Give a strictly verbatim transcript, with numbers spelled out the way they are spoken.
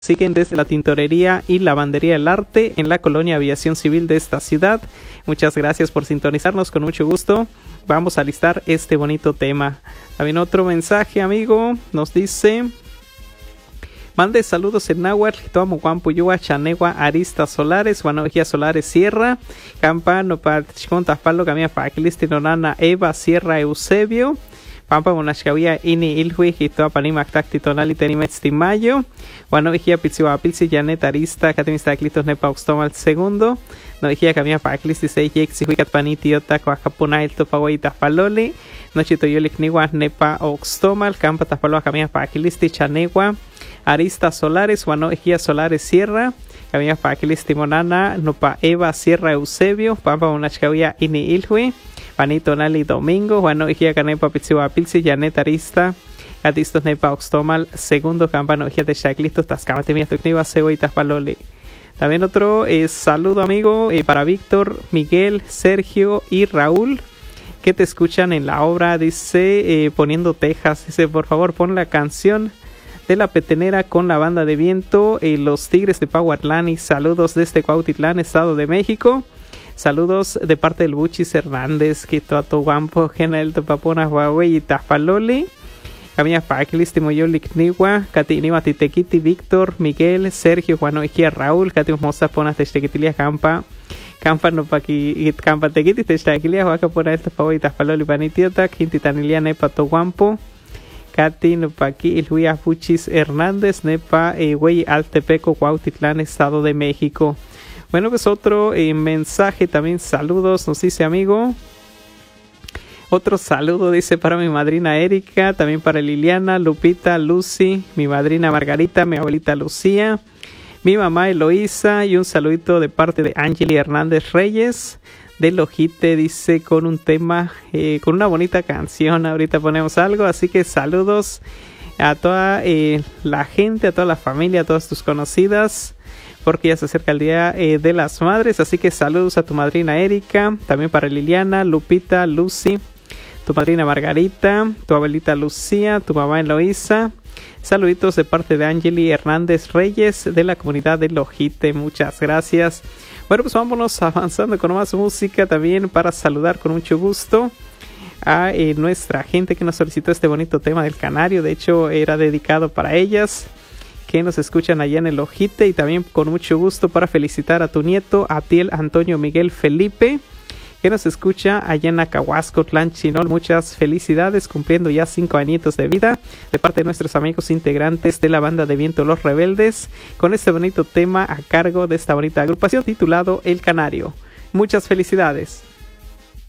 Siguen desde la tintorería y lavandería del arte en la colonia Aviación Civil de esta ciudad. Muchas gracias por sintonizarnos, con mucho gusto. Vamos a listar este bonito tema. También otro mensaje, amigo, nos dice: mande saludos en náhuatl, tomo guampuyua, chanegua, Arista Solares, guanovejía Solares Sierra, campano para chicontas palo, camia para Nonana Eva Sierra Eusebio, pampa monashkawia ini ilhui, hitoa panima tacti tonali tenimets timayo, guanovejía pitsiwa pilsi, janet Arista, catimista clitos nepa oxtomal segundo, novejía camia para clisti sei yexi huicat paniti ota coacapuna el topaguaitas paloli, nochito yolik niwa nepa oxtomal, campa tapaloa camia para clisti chanegua, Arista Solares, Guanovejía Solares Sierra, Camilla Paquilis Timonana, Nopa Eva Sierra Eusebio, Pampa Unachkawia Ini Ilhui, Panito Nali Domingo, Guanovejía Canepa Pitsiwa Pilsi, Janet Arista, Gatistos Nepa Oxtomal, segundo Campa Novejía de Chaclistos, Tascamatemia Tucniva, Ceboitas Paloli. También otro es saludo, amigo, eh, para Víctor, Miguel, Sergio y Raúl, que te escuchan en la obra, dice, eh, Poniendo Tejas, dice, por favor pon la canción de La Petenera con la banda de viento, eh, los Tigres de Pahuatlán, y saludos desde Cuautitlán, Estado de México. Saludos de parte del Buchis Hernández, que todo guampo, Genel Topapona, Huawei y Tafaloli. Camilla Paquilis, Timoyoli Kniwa, Catiniwa Titequiti, Víctor, Miguel, Sergio, Juanoigia, Raúl, Catimos Mozaponas, Textequitilia, Campa, Campa no paqui, Campa Tequiti, Textequilia, Huacapona, Tafawei, Tafaloli, Panitiota, Quintitaniliana, Nepa, Toguampo. Katy Nupaki, Ilhuia Fuchis Hernández, Nepa, eh, Güey, Altepeco, Cuautitlán, Estado de México. Bueno, pues otro eh, mensaje también, saludos, nos dice amigo. Otro saludo dice para mi madrina Erika, también para Liliana, Lupita, Lucy, mi madrina Margarita, mi abuelita Lucía, mi mamá Eloísa, y un saludito de parte de Angeli Hernández Reyes. Del Ojite, dice, con un tema, eh, con una bonita canción. Ahorita ponemos algo, así que saludos a toda eh, la gente, a toda la familia, a todas tus conocidas, porque ya se acerca el Día eh, de las Madres. Así que saludos a tu madrina Erika, también para Liliana, Lupita, Lucy, tu madrina Margarita, tu abuelita Lucía, tu mamá Eloísa. Saluditos de parte de Angeli Hernández Reyes de la comunidad del Ojite. Muchas gracias. Bueno, pues vámonos avanzando con más música también para saludar con mucho gusto a eh, nuestra gente que nos solicitó este bonito tema del canario. De hecho, era dedicado para ellas que nos escuchan allá en el Ojite, y también con mucho gusto para felicitar a tu nieto, Abdiel Antonio Miguel Felipe, que nos escucha allá en Acahuasco, Tlanchinol. Muchas felicidades, cumpliendo ya cinco añitos de vida, de parte de nuestros amigos integrantes de la banda de viento Los Rebeldes, con este bonito tema a cargo de esta bonita agrupación titulado El Canario. Muchas felicidades.